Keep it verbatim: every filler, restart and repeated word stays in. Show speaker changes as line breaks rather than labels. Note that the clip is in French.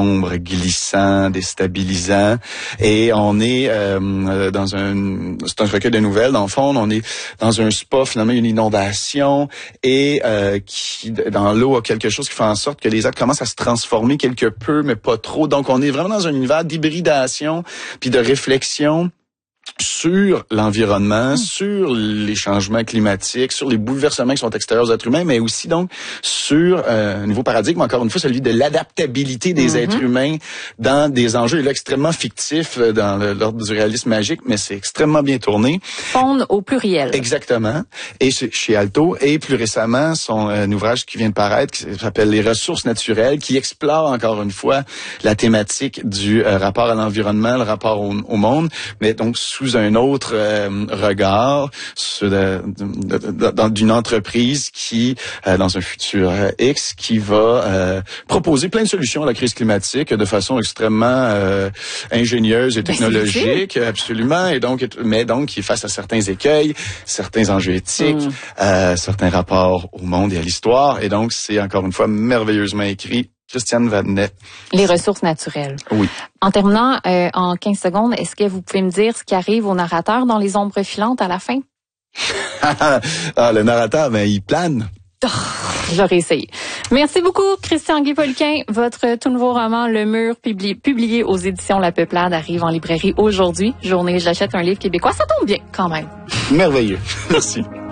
sombre, glissant, déstabilisant. Et on est euh, dans un... C'est un recueil de nouvelles, dans le fond. On est dans un spa, finalement, une inondation. Et euh, qui dans l'eau a quelque chose qui fait en sorte que les êtres commencent à se transformer quelque peu, mais pas trop. Donc, on est vraiment dans un univers d'hybridation puis de réflexion sur l'environnement, mmh. sur les changements climatiques, sur les bouleversements qui sont extérieurs aux êtres humains, mais aussi donc sur euh, un nouveau paradigme, encore une fois, celui de l'adaptabilité des mmh. êtres humains dans des enjeux là, extrêmement fictifs dans le, l'ordre du réalisme magique, mais c'est extrêmement bien tourné.
Faune au pluriel.
Exactement. Et chez Alto, et plus récemment, son euh, ouvrage qui vient de paraître, qui s'appelle Les ressources naturelles, qui explore encore une fois la thématique du euh, rapport à l'environnement, le rapport au, au monde, mais donc sous un autre euh, regard sur de, de, de, de, dans d'une entreprise qui, euh, dans un futur euh, X, qui va euh, proposer plein de solutions à la crise climatique de façon extrêmement euh, ingénieuse et technologique, absolument, et donc, mais donc qui est face à certains écueils, certains enjeux éthiques, mm. euh, certains rapports au monde et à l'histoire, et donc c'est encore une fois merveilleusement écrit. Christiane Vadnet.
Les ressources naturelles.
Oui.
En terminant, euh, en quinze secondes, est-ce que vous pouvez me dire ce qui arrive au narrateur dans Les ombres filantes à la fin?
ah, le narrateur, ben, il plane.
Oh, j'aurais essayé. Merci beaucoup, Christian Guy Poliquin. Votre tout nouveau roman, Le Mur, publié, publié aux éditions La Peuplade, arrive en librairie aujourd'hui. Journée, j'achète un livre québécois. Ça tombe bien, quand même.
Merveilleux. Merci.